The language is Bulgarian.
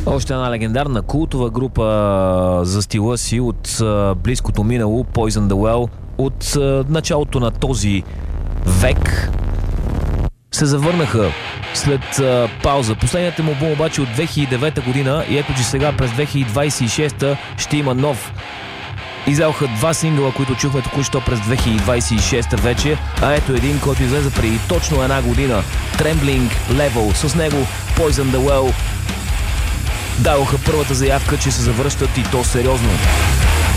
Още една легендарна култова група за стила си от близкото минало, Poison the Well, от началото на този век се завърнаха след пауза. Последният му албум обаче от 2009 година и ето, че сега през 2026 ще има нов. Излязоха два сингъла, които чухме току-що през 2026 вече, а ето един, който излезе преди точно една година. Trembling Level. С него Poison the Well дадоха първата заявка, че се завръщат и то сериозно.